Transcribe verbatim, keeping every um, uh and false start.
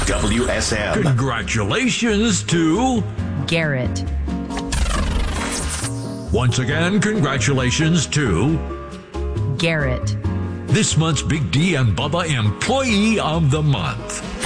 W S M. Congratulations to Garrett. Once again, congratulations to Garrett. this month's Big D and Bubba Employee of the Month.